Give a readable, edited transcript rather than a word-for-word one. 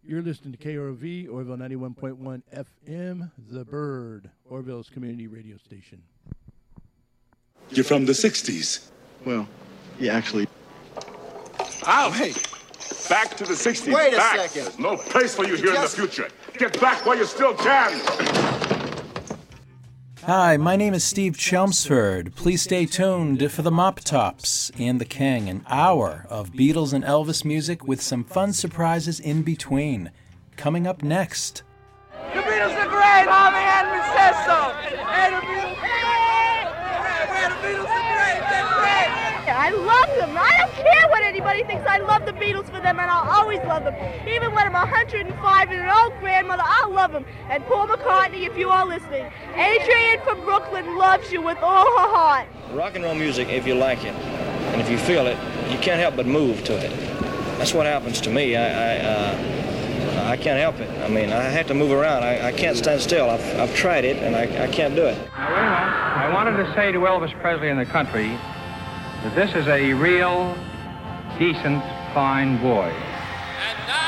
You're listening to KROV, Orville 91.1 FM, The Bird, Orville's community radio station. You're from the 60s. Well, yeah, actually. Ow, hey! Back to the 60s. Wait a back. second. There's no place for you here in the future. Get back while you still can. Hi, my name is Steve Chelmsford. Please stay tuned for the Mop Tops and the King, an hour of Beatles and Elvis music with some fun surprises in between. Coming up next. The Beatles are great, Harvey Handman says so. Hey, the Beatles are great, they're great. I love them. I don't care what anybody thinks. I love the Beatles for them, and I'll always love them. Even when I'm 105 and an old grandmother, I'll love them. And Paul McCartney, if you are listening. Adrienne from Brooklyn loves you with all her heart. Rock and roll music, if you like it, and if you feel it, you can't help but move to it. That's what happens to me. I can't help it. I mean, I have to move around. I can't stand still. I've tried it, and I can't do it. I wanted to say to Elvis Presley and the country that this is a real, decent, fine boy. And now